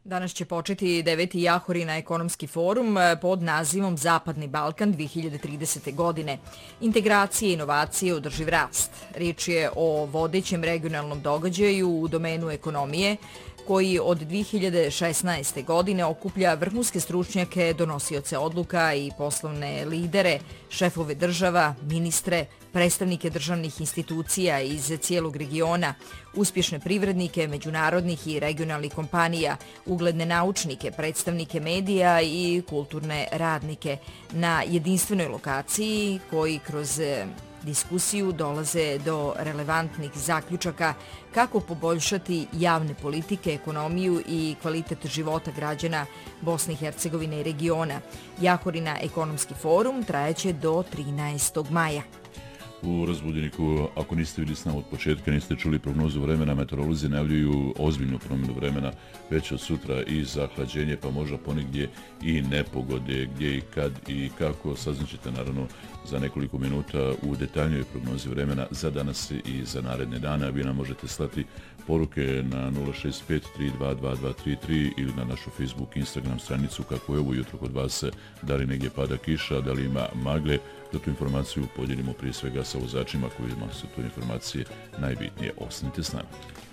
Danas će početi 9. Jahorina ekonomski forum pod nazivom Zapadni Balkan 2030. godine. Integracije, inovacije, održiv rast. Riječ je o vodećem regionalnom događaju u domenu ekonomije, koji od 2016. godine okuplja vrhunske stručnjake, donosioce odluka i poslovne lidere, šefove država, ministre, predstavnike državnih institucija iz cijelog regiona, uspješne privrednike, međunarodnih i regionalnih kompanija, ugledne naučnike, predstavnike medija i kulturne radnike na jedinstvenoj lokaciji koji kroz diskusiju dolaze do relevantnih zaključaka kako poboljšati javne politike, ekonomiju i kvalitet života građana Bosne i Hercegovine i regiona. Jahorina ekonomski forum trajeće do 13. maja. U Razbudjeniku, ako niste bili s nama od početka, niste čuli prognozu vremena, meteorolozi najavljuju ozbiljnu promjenu vremena već od sutra i zahlađenje, pa možda ponegdje i nepogode, gdje i kad i kako, saznaćete naravno za nekoliko minuta u detaljnoj prognozi vremena za danas i za naredne dane. Vi nam možete slati poruke na 065-322-233 ili na našu Facebook i Instagram stranicu kako je ovo jutro kod vas, da li negdje pada kiša, da li ima magle, da tu informaciju podijelimo prije svega sa vozačima kojima su tu informacije najbitnije. Ostanite s nama.